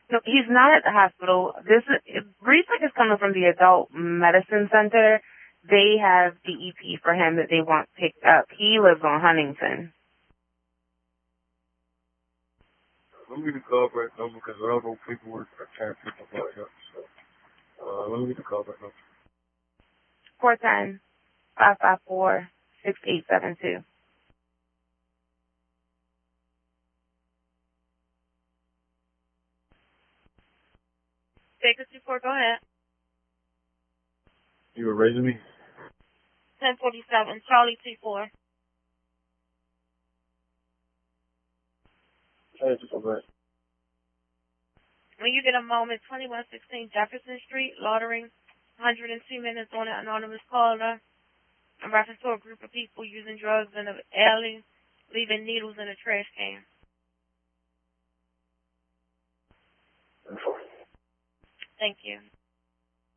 No, he's not at the hospital. Research is coming from the adult medicine center. They have the EP for him that they want picked up. He lives on Huntington. Let me get the call back number because I don't know paperwork. I can't pick up my up. So, let me get the call back number. 410-554-6872. Baker 24, go ahead. You were raising me? 1047, Charlie 24. Hey, just go back. When you get a moment, 2116 Jefferson Street, Lauderdale, 102 minutes on an anonymous caller in reference to a group of people using drugs in an alley, leaving needles in a trash can. Thank you.